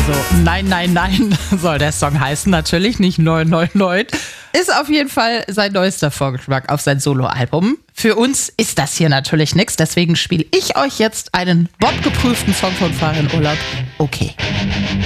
Also, nein, nein, nein soll der Song heißen, natürlich nicht 999. Ist auf jeden Fall sein neuester Vorgeschmack auf sein Soloalbum. Für uns ist das hier natürlich nichts, deswegen spiele ich euch jetzt einen Bob-geprüften Song von Farin Urlaub. Okay.